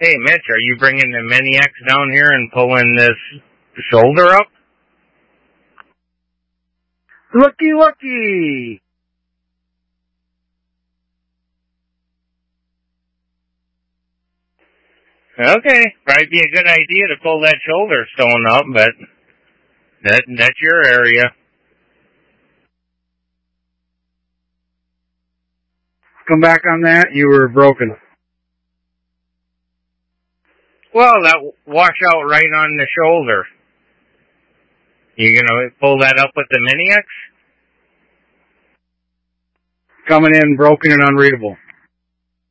Hey, Mitch, are you bringing the Mini-X down here and pulling this shoulder up? Looky! Okay, probably be a good idea to pull that shoulder stone up, but that's your area. Come back on that, you were broken. Well, that wash out right on the shoulder. You gonna pull that up with the Mini-X? Coming in broken and unreadable.